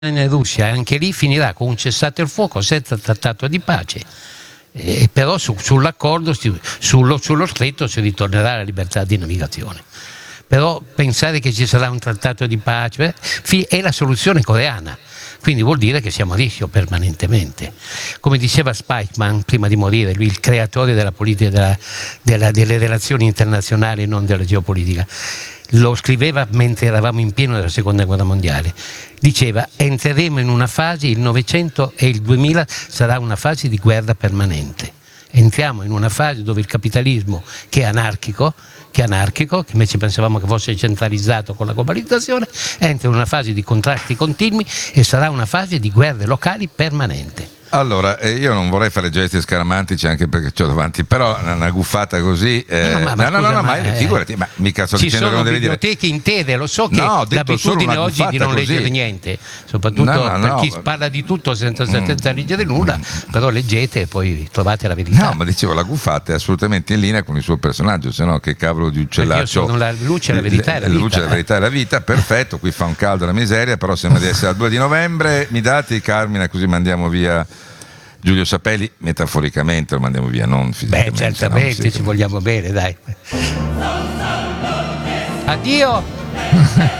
in Russia, anche lì finirà con un cessate il fuoco senza trattato di pace. Però sull'accordo, sullo stretto si ritornerà alla libertà di navigazione. Però pensare che ci sarà un trattato di pace è la soluzione coreana, quindi vuol dire che siamo a rischio permanentemente. Come diceva Spykman prima di morire, lui il creatore della politica delle relazioni internazionali e non della geopolitica, lo scriveva mentre eravamo in pieno della seconda guerra mondiale, diceva: entreremo in una fase, il Novecento e il 2000 sarà una fase di guerra permanente. Entriamo in una fase dove il capitalismo, che è anarchico, che invece pensavamo che fosse centralizzato con la globalizzazione, entra in una fase di contrasti continui e sarà una fase di guerre locali permanente. Allora, io non vorrei fare gesti scaramantici anche perché c'ho davanti, però una guffata così. Ma figurati, ma mica sto dicendo che non devi dire. Ci sono biblioteche intere, lo so che l'abitudine oggi di non leggere niente, soprattutto per chi parla di tutto senza leggere nulla, però leggete e poi trovate la verità. No, ma dicevo, la guffata è assolutamente in linea con il suo personaggio, se no che cavolo di uccellaccio. Io sono la luce, la verità e la vita. La luce, la verità e la vita, perfetto, qui fa un caldo la miseria, però sembra di essere al 2 di novembre. Mi date, Carmina, così mandiamo via Giulio Sapelli, metaforicamente lo mandiamo via, non fisicamente. Certamente, ci vogliamo bene, dai. Addio!